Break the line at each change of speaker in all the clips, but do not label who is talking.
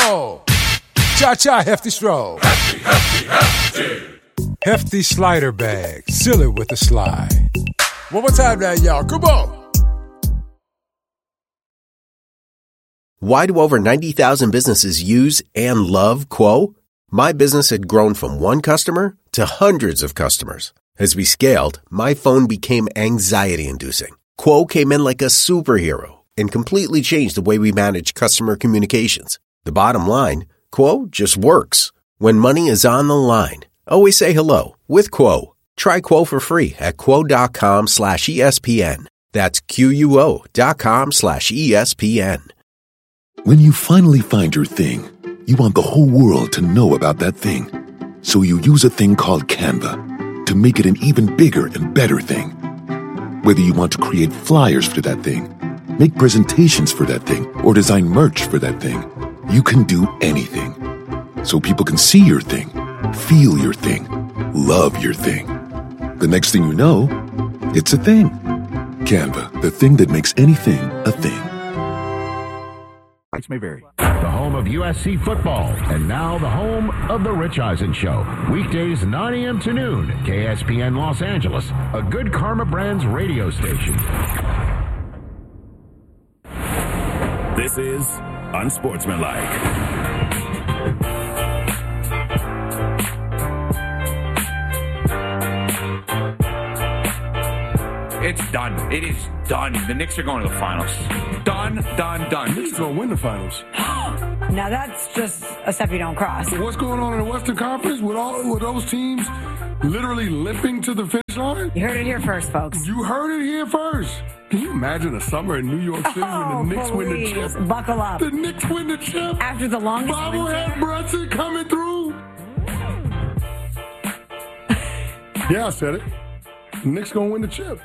roll. Cha-cha, hefty stroll.
Hefty, hefty, hefty.
Hefty slider bag. Seal it with a slide. One more time now, y'all. Come on.
Why do over 90,000 businesses use and love Quo? My business had grown from one customer to hundreds of customers. As we scaled, my phone became anxiety-inducing. Quo came in like a superhero and completely changed the way we manage customer communications. The bottom line, Quo just works. When money is on the line, always say hello with Quo. Try Quo for free at quo.com/ESPN. That's QUO.com/ESPN.
When you finally find your thing, you want the whole world to know about that thing. So you use a thing called Canva to make it an even bigger and better thing. Whether you want to create flyers for that thing, make presentations for that thing, or design merch for that thing, you can do anything. So people can see your thing, feel your thing, love your thing. The next thing you know, it's a thing. Canva, the thing that makes anything a thing.
May vary. The home of USC football, and now the home of the Rich Eisen Show. Weekdays 9 a.m. to noon, KSPN Los Angeles, a Good Karma Brands radio station.
This is Unsportsmanlike.
It's done. It is done. The Knicks are going to the finals. Done, done, done.
The Knicks are going to win the finals.
Now that's just a step you don't cross.
What's going on in the Western Conference with those teams literally limping to the finish line?
You heard it here first, folks.
You heard it here first. Can you imagine a summer in New York City when the Knicks win the chip?
Buckle up.
The Knicks win the chip.
After the longest
Bobblehead Brunson coming through. Yeah, I said it. The Knicks going to win the chip.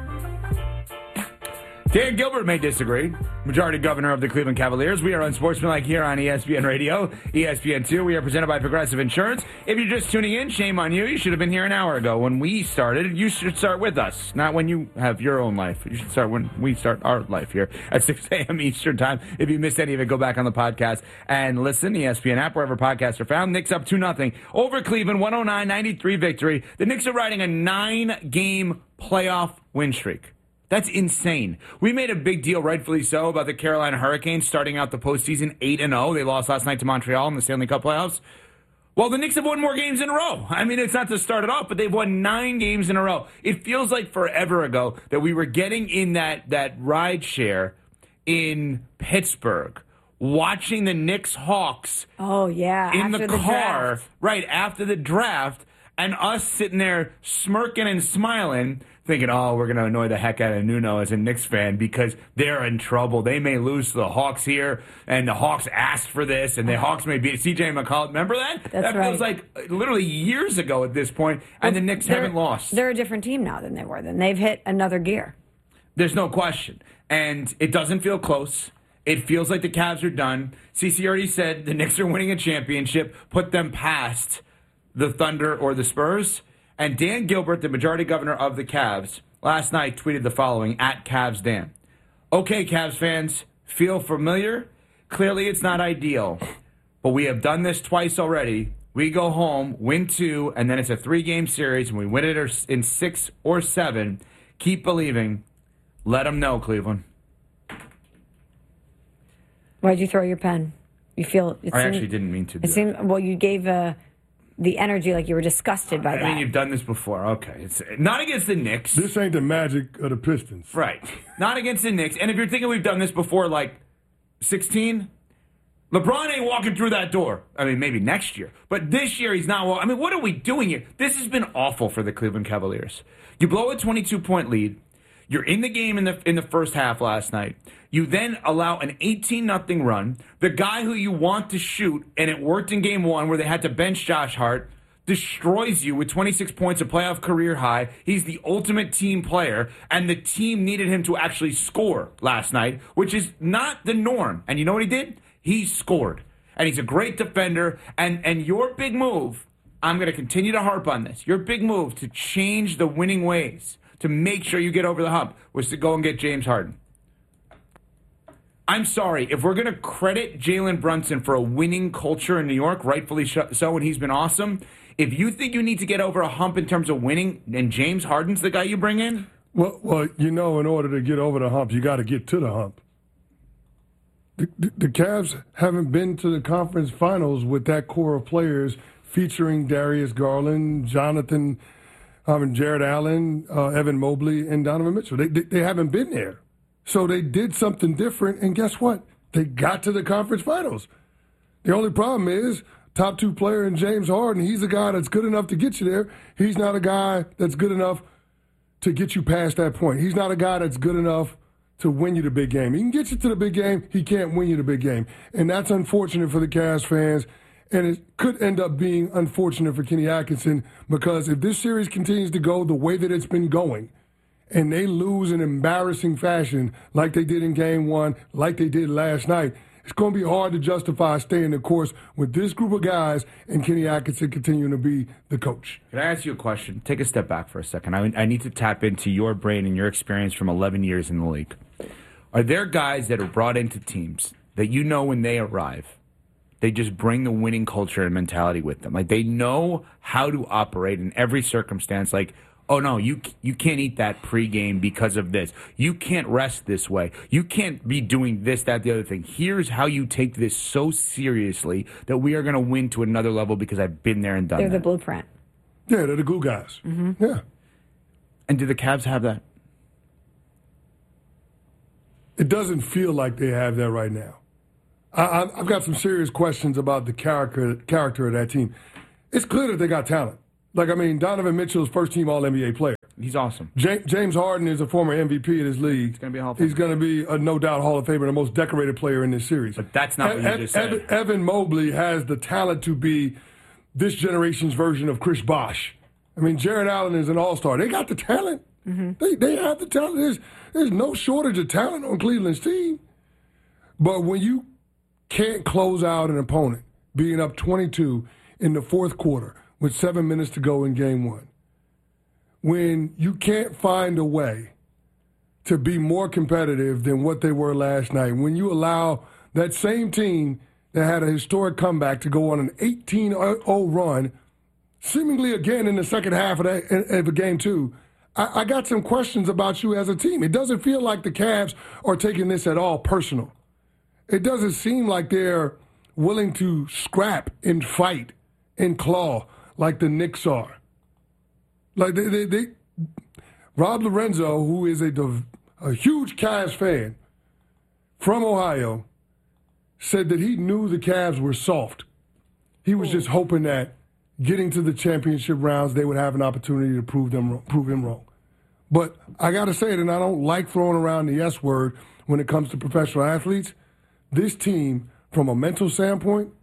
Dan Gilbert may disagree. Majority governor of the Cleveland Cavaliers. We are Unsportsmanlike here on ESPN Radio, ESPN2. We are presented by Progressive Insurance. If you're just tuning in, shame on you. You should have been here an hour ago. When we started, you should start with us, not when you have your own life. You should start when we start our life here at 6 a.m. Eastern Time. If you missed any of it, go back on the podcast and listen. The ESPN app, wherever podcasts are found. Knicks up 2-0 over Cleveland, 109-93 victory. The Knicks are riding a 9-game playoff win streak. That's insane. We made a big deal, rightfully so, about the Carolina Hurricanes starting out the postseason 8-0. They lost last night to Montreal in the Stanley Cup playoffs. Well, the Knicks have won more games in a row. I mean, it's not to start it off, but they've won 9 games in a row. It feels like forever ago that we were getting in that ride share in Pittsburgh, watching the Knicks-Hawks in the car, right, after the draft, and us sitting there smirking and smiling, thinking, oh, we're going to annoy the heck out of Nuno as a Knicks fan because they're in trouble. They may lose to the Hawks here, and the Hawks asked for this, and the Hawks may beat C.J. McCollum. Remember that?
That's
that feels like literally years ago at this point, and the Knicks haven't lost.
They're a different team now than they were then. They've hit another gear.
There's no question. And it doesn't feel close. It feels like the Cavs are done. CC already said the Knicks are winning a championship. Put them past the Thunder or the Spurs. And Dan Gilbert, the majority governor of the Cavs, last night tweeted the following, @CavsDan. Okay, Cavs fans, feel familiar? Clearly it's not ideal, but we have done this twice already. We go home, win 2, and then it's a 3-game series, and we win it in 6 or 7. Keep believing. Let them know, Cleveland.
Why'd you throw your pen? You feel...
I actually didn't mean to do
it. Seemed, well, you gave... the energy like you were disgusted by that.
I mean, you've done this before. Okay. It's not against the Knicks.
This ain't the Magic of the Pistons.
Right. Not against the Knicks. And if you're thinking we've done this before, like 16, LeBron ain't walking through that door. I mean, maybe next year. But this year he's not walking. I mean, what are we doing here? This has been awful for the Cleveland Cavaliers. You blow a 22-point lead. You're in the game in the first half last night. You then allow an 18-0 run. The guy who you want to shoot, and it worked in game 1 where they had to bench Josh Hart, destroys you with 26 points, a playoff career high. He's the ultimate team player, and the team needed him to actually score last night, which is not the norm. And you know what he did? He scored. And he's a great defender. And your big move, I'm going to continue to harp on this, your big move to change the winning ways, to make sure you get over the hump, was to go and get James Harden. I'm sorry. If we're going to credit Jalen Brunson for a winning culture in New York, rightfully so, and he's been awesome, if you think you need to get over a hump in terms of winning, and James Harden's the guy you bring in?
Well, in order to get over the hump, you got to get to the hump. The Cavs haven't been to the conference finals with that core of players featuring Darius Garland, Jared Allen, Evan Mobley, and Donovan Mitchell. They haven't been there. So they did something different, and guess what? They got to the conference finals. The only problem is top 2 player in James Harden, he's a guy that's good enough to get you there. He's not a guy that's good enough to get you past that point. He's not a guy that's good enough to win you the big game. He can get you to the big game. He can't win you the big game. And that's unfortunate for the Cavs fans, and it could end up being unfortunate for Kenny Atkinson, because if this series continues to go the way that it's been going, and they lose in embarrassing fashion like they did in Game 1, like they did last night, it's going to be hard to justify staying the course with this group of guys and Kenny Atkinson continuing to be the coach.
Can I ask you a question? Take a step back for a second. I need to tap into your brain and your experience from 11 years in the league. Are there guys that are brought into teams that when they arrive, they just bring the winning culture and mentality with them? Like, they know how to operate in every circumstance. Like, oh, no, you can't eat that pregame because of this. You can't rest this way. You can't be doing this, that, the other thing. Here's how you take this so seriously that we are going to win to another level because I've been there and done that.
They're the blueprint.
Yeah, they're the glue guys.
Mm-hmm.
Yeah.
And do the Cavs have that?
It doesn't feel like they have that right now. I've got some serious questions about the character of that team. It's clear that they got talent. Donovan Mitchell's first-team All-NBA player.
He's awesome.
James Harden is a former MVP of this league.
He's going to be a Hall of Famer.
He's going to be a no-doubt Hall of Famer, the most decorated player in this series.
But that's not what you just said.
Evan Mobley has the talent to be this generation's version of Chris Bosh. Jared Allen is an all-star. They got the talent. Mm-hmm. They have the talent. There's no shortage of talent on Cleveland's team. But when you can't close out an opponent being up 22 in the fourth quarter with 7 minutes to go in Game 1, when you can't find a way to be more competitive than what they were last night, when you allow that same team that had a historic comeback to go on an 18-0 run, seemingly again in the second half of Game 2, I got some questions about you as a team. It doesn't feel like the Cavs are taking this at all personal. It doesn't seem like they're willing to scrap and fight and claw like the Knicks are. Like they Rob Lorenzo, who is a huge Cavs fan from Ohio, said that he knew the Cavs were soft. He was just hoping that getting to the championship rounds, they would have an opportunity to prove him wrong. But I got to say it, and I don't like throwing around the S word when it comes to professional athletes. This team, from a mental standpoint,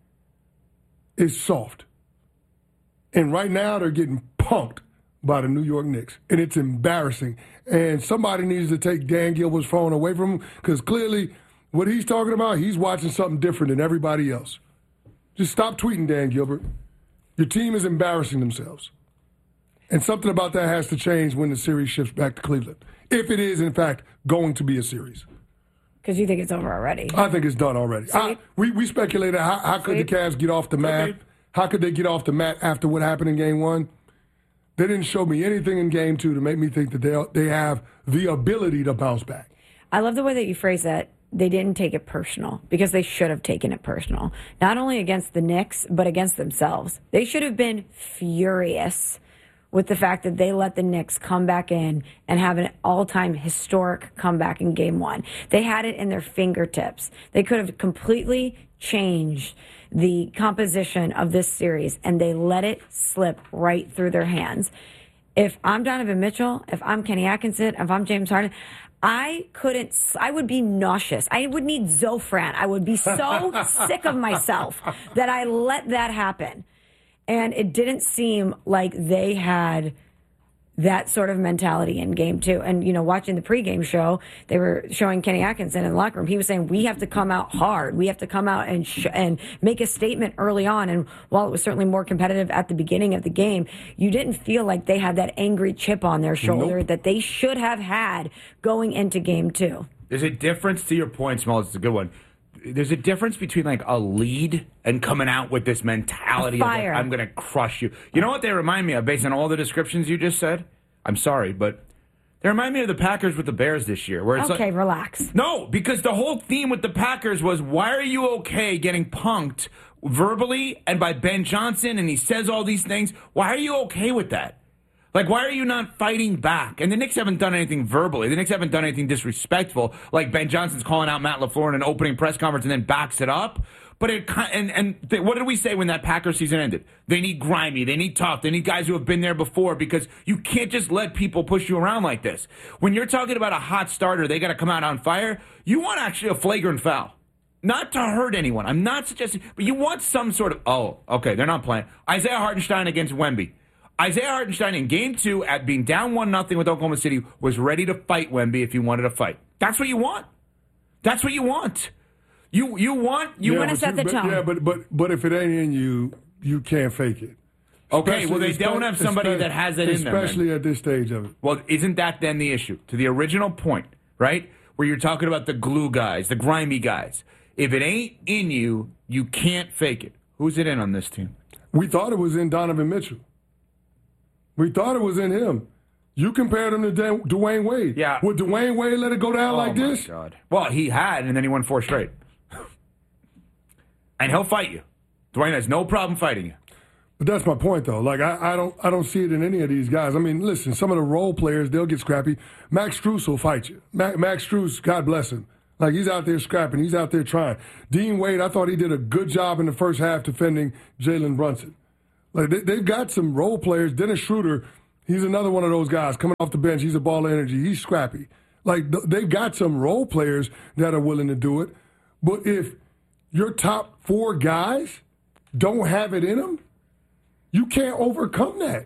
is soft. And right now, they're getting punked by the New York Knicks. And it's embarrassing. And somebody needs to take Dan Gilbert's phone away from him, because clearly what he's talking about, he's watching something different than everybody else. Just stop tweeting, Dan Gilbert. Your team is embarrassing themselves. And something about that has to change when the series shifts back to Cleveland, if it is, in fact, going to be a series.
Because you think it's over already.
I think it's done already. We speculated how could the Cavs get off the mat? How could they get off the mat after what happened in Game 1? They didn't show me anything in Game 2 to make me think that they have the ability to bounce back.
I love the way that you phrase that. They didn't take it personal, because they should have taken it personal. Not only against the Knicks, but against themselves. They should have been furious with the fact that they let the Knicks come back in and have an all-time historic comeback in Game 1. They had it in their fingertips. They could have completely changed the composition of this series, and they let it slip right through their hands. If I'm Donovan Mitchell, if I'm Kenny Atkinson, if I'm James Harden, I would be nauseous. I would need Zofran. I would be so sick of myself that I let that happen. And it didn't seem like they had that sort of mentality in Game 2. And, watching the pregame show, they were showing Kenny Atkinson in the locker room. He was saying, we have to come out hard. We have to come out and make a statement early on. And while it was certainly more competitive at the beginning of the game, you didn't feel like they had that angry chip on their shoulder that they should have had going into Game 2.
There's a difference, to your point, Smalls, it's a good one. There's a difference between like a lead and coming out with this mentality of like, I'm going to crush you. You know what they remind me of based on all the descriptions you just said? I'm sorry, but they remind me of the Packers with the Bears this year. Where it's
okay, relax.
No, because the whole theme with the Packers was, why are you okay getting punked verbally and by Ben Johnson, and he says all these things? Why are you okay with that? Like, why are you not fighting back? And the Knicks haven't done anything verbally. The Knicks haven't done anything disrespectful, like Ben Johnson's calling out Matt LaFleur in an opening press conference and then backs it up. But what did we say when that Packers season ended? They need grimy, they need tough, they need guys who have been there before, because you can't just let people push you around like this. When you're talking about a hot starter, they got to come out on fire. You want actually a flagrant foul. Not to hurt anyone. I'm not suggesting, but you want some sort of, they're not playing. Isaiah Hartenstein against Wemby. Isaiah Hartenstein in Game 2, at being down 1-0 with Oklahoma City, was ready to fight Wemby if he wanted to fight. That's what you want. That's what you want. You want
to set the tone.
Yeah, but if it ain't in you, you can't fake it.
Okay, well, they don't have somebody that has it in them.
Especially at this stage of it.
Well, isn't that then the issue? To the original point, right, where you're talking about the glue guys, the grimy guys. If it ain't in you, you can't fake it. Who's it in on this team?
We thought it was in Donovan Mitchell. We thought it was in him. You compared him to Dwayne Wade.
Yeah.
Would Dwayne Wade let it go down like this?
Oh, my God. Well, he had, and then he won 4 straight. And he'll fight you. Dwayne has no problem fighting you.
But that's my point, though. Like, I don't see it in any of these guys. I mean, listen, some of the role players, they'll get scrappy. Max Strus will fight you. Max Strus, God bless him. Like, he's out there scrapping. He's out there trying. Dean Wade, I thought he did a good job in the first half defending Jalen Brunson. Like, they've got some role players. Dennis Schroeder, he's another one of those guys coming off the bench. He's a ball of energy. He's scrappy. Like, they've got some role players that are willing to do it. But if your top 4 guys don't have it in them, you can't overcome that.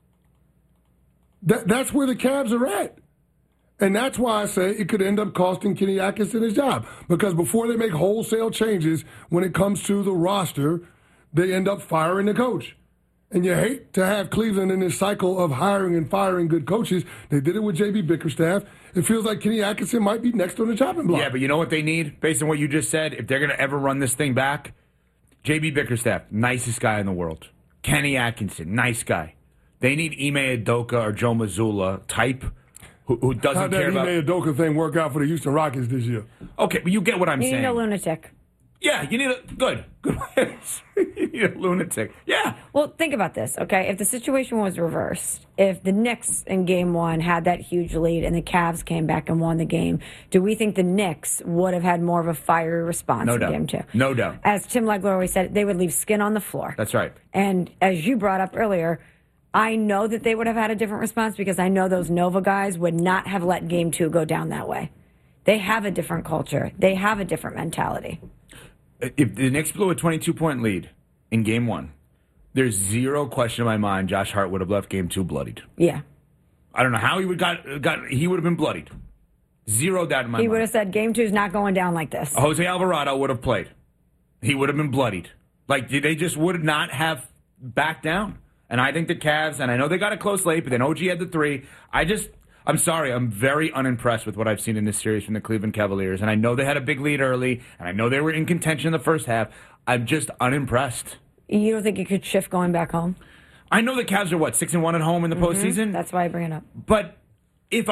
That's where the Cavs are at. And that's why I say it could end up costing Kenny Atkinson his job. Because before they make wholesale changes when it comes to the roster, they end up firing the coach. And you hate to have Cleveland in this cycle of hiring and firing good coaches. They did it with J.B. Bickerstaff. It feels like Kenny Atkinson might be next on the chopping block.
Yeah, but you know what they need? Based on what you just said, if they're going to ever run this thing back, J.B. Bickerstaff, nicest guy in the world. Kenny Atkinson, nice guy. They need Ime Udoka or Joe Mazzulla type who doesn't care about...
How'd that Ime Udoka thing work out for the Houston Rockets this year?
Okay, but you get what I'm saying.
You need a lunatic.
Yeah, you need a... Good. You need a lunatic. Yeah.
Well, think about this, okay? If the situation was reversed, if the Knicks in Game 1 had that huge lead and the Cavs came back and won the game, do we think the Knicks would have had more of a fiery response in Game 2?
No doubt.
As Tim Legler always said, they would leave skin on the floor.
That's right.
And as you brought up earlier, I know that they would have had a different response because I know those Nova guys would not have let Game 2 go down that way. They have a different culture. They have a different mentality.
If the Knicks blew a 22-point lead in Game 1, there's zero question in my mind Josh Hart would have left Game 2 bloodied.
Yeah.
I don't know how he would he would have been bloodied. Zero doubt in my mind.
He would have said Game 2 is not going down like this.
Jose Alvarado would have played. He would have been bloodied. Like, they just would not have backed down. And I think the Cavs, and I know they got it close late, but then OG had the 3. I'm sorry, I'm very unimpressed with what I've seen in this series from the Cleveland Cavaliers. And I know they had a big lead early, and I know they were in contention in the first half. I'm just unimpressed.
You don't think it could shift going back home?
I know the Cavs are, 6-1 at home in the postseason?
That's why I bring it up.
But you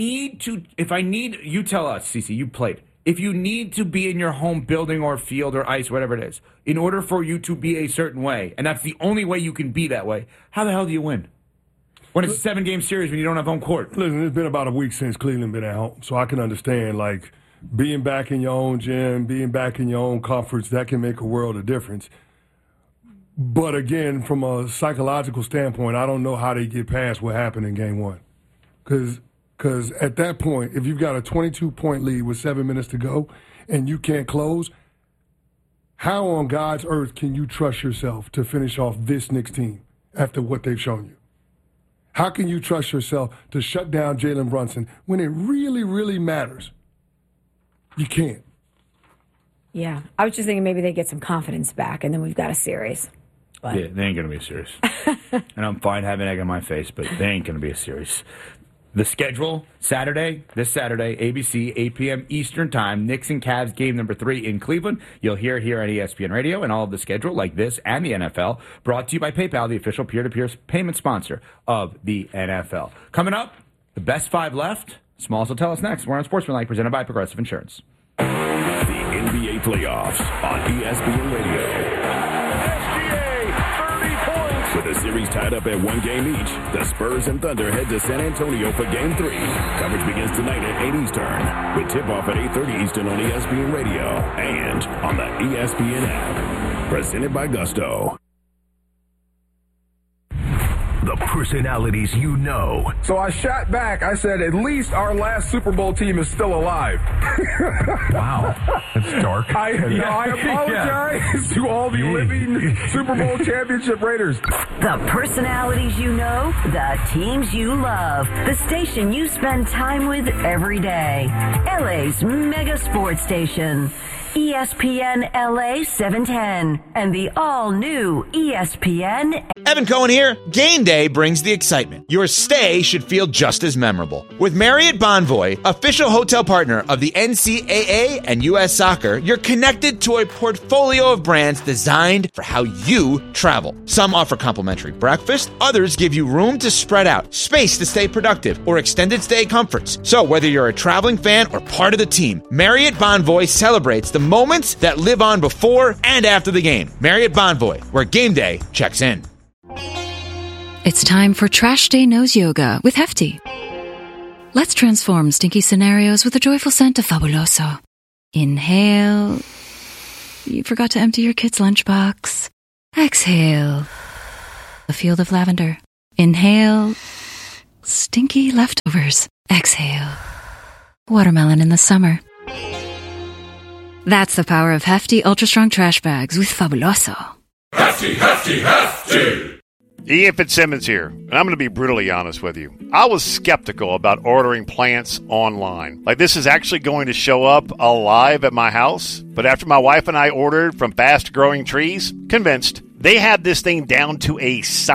tell us, Cece, you played. If you need to be in your home building or field or ice, whatever it is, in order for you to be a certain way, and that's the only way you can be that way, how the hell do you win? When it's a 7-game series when you don't have home court.
Listen, it's been about a week since Cleveland been at home, so I can understand, like, being back in your own gym, being back in your own comforts, that can make a world of difference. But again, from a psychological standpoint, I don't know how they get past what happened in Game 1. Because at that point, if you've got a 22-point lead with 7 minutes to go and you can't close, how on God's earth can you trust yourself to finish off this Knicks team after what they've shown you? How can you trust yourself to shut down Jalen Brunson when it really, really matters? You can't.
Yeah. I was just thinking maybe they get some confidence back, and then we've got a series. But.
Yeah, they ain't going to be a series. And I'm fine having egg on my face, but they ain't going to be a series. The schedule, this Saturday, ABC, 8 p.m. Eastern Time, Knicks and Cavs game number 3 in Cleveland. You'll hear here on ESPN Radio, and all of the schedule, like this and the NFL, brought to you by PayPal, the official peer-to-peer payment sponsor of the NFL. Coming up, the best 5 left. Smalls will tell us next. We're on Sportsmanlike, presented by Progressive Insurance.
The NBA playoffs on ESPN Radio. With the series tied up at 1 game each, the Spurs and Thunder head to San Antonio for Game 3. Coverage begins tonight at 8 Eastern, with tip-off at 8:30 Eastern on ESPN Radio and on the ESPN app. Presented by Gusto.
The personalities you know.
So I shot back. I said, at least our last Super Bowl team is still alive.
Wow. That's dark.
I apologize to all the living Super Bowl championship Raiders.
The personalities you know, the teams you love, the station you spend time with every day. LA's mega sports station. ESPN LA 710 and the all-new ESPN.
Evan Cohen here. Game day brings the excitement. Your stay should feel just as memorable. With Marriott Bonvoy, official hotel partner of the NCAA and U.S. Soccer, you're connected to a portfolio of brands designed for how you travel. Some offer complimentary breakfast, others give you room to spread out, space to stay productive, or extended stay comforts. So whether you're a traveling fan or part of the team, Marriott Bonvoy celebrates the moments that live on before and after the game. Marriott Bonvoy, where game day checks in.
It's time for Trash Day Nose Yoga with Hefty. Let's transform stinky scenarios with the joyful scent of Fabuloso. Inhale. You forgot to empty your kid's lunchbox. Exhale. A field of lavender. Inhale. Stinky leftovers. Exhale. Watermelon in the summer. That's the power of Hefty Ultra Strong Trash Bags with Fabuloso.
Hefty, hefty, hefty!
Ian Fitzsimmons here, and I'm going to be brutally honest with you. I was skeptical about ordering plants online. Like, this is actually going to show up alive at my house. But after my wife and I ordered from Fast Growing Trees, convinced. They had this thing down to a science.